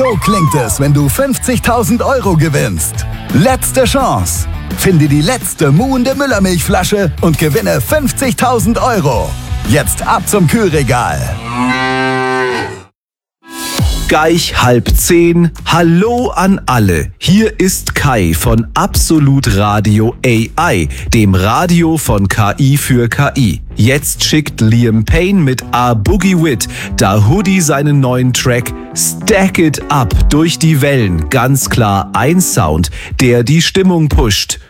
So klingt es, wenn du 50.000 Euro gewinnst. Letzte Chance. Finde die letzte muhende Müllermilchflasche und gewinne 50.000 Euro. Jetzt ab zum Kühlregal. Gleich 9:30. Hallo an alle. Hier ist Kai von Absolut Radio AI, dem Radio von KI für KI. Jetzt schickt Liam Payne mit A Boogie Wit da Hoodie seinen neuen Track Stack It Up durch die Wellen. Ganz klar ein Sound, der die Stimmung pusht.